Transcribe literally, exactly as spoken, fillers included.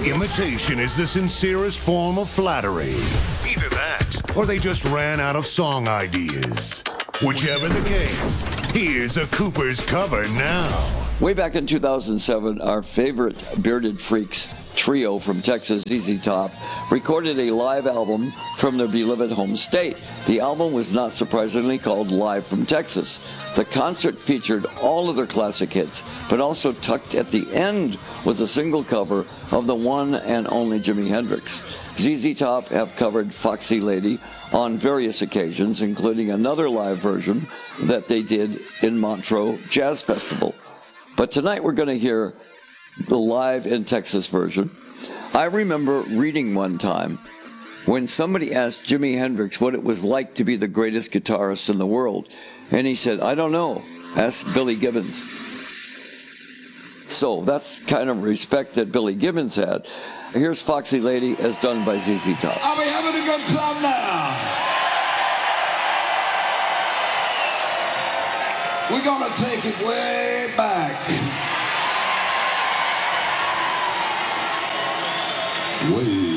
Imitation is the sincerest form of flattery. Either that, or they just ran out of song ideas. Whichever the case, here's a Cooper's cover now. Way back in two thousand seven, our favorite Bearded Freaks trio from Texas, Z Z Top, recorded a live album from their beloved home state. The album was not surprisingly called Live from Texas. The concert featured all of their classic hits, but also tucked at the end was a single cover of the one and only Jimi Hendrix. Z Z Top have covered Foxy Lady on various occasions, including another live version that they did in Montreux Jazz Festival. But tonight we're going to hear the live in Texas version. I remember reading one time when somebody asked Jimi Hendrix what it was like to be the greatest guitarist in the world. And he said, I don't know. Ask Billy Gibbons. So that's kind of respect that Billy Gibbons had. Here's Foxy Lady as done by Z Z Top. Are we having a good time now? We're gonna take it way back. Way